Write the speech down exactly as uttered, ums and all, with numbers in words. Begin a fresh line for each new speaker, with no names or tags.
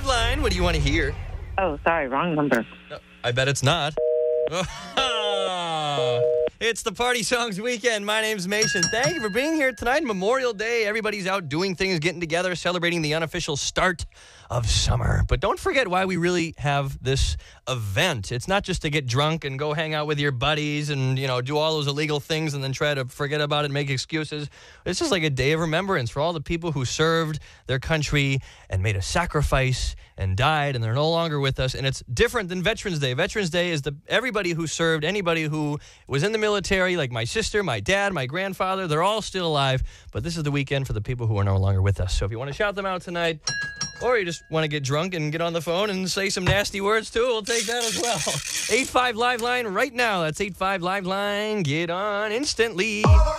five line. What do you want to hear?
Oh, sorry, wrong number.
No, I bet it's not. It's the Party Songs Weekend. My name's Mason. Thank you for being here tonight. Memorial Day. Everybody's out doing things, getting together, celebrating the unofficial start of summer. But don't forget why we really have this event. It's not just to get drunk and go hang out with your buddies and, you know, do all those illegal things and then try to forget about it and make excuses. It's just like a day of remembrance for all the people who served their country and made a sacrifice and died, and they're no longer with us. And it's different than Veterans Day. Veterans Day is the everybody who served, anybody who was in the military, like my sister, my dad, my grandfather, they're all still alive. But this is the weekend for the people who are no longer with us. So if you want to shout them out tonight, or you just want to get drunk and get on the phone and say some nasty words too, we'll take that as well. eight five Live Line right now. That's eight five Live Line. Get on instantly.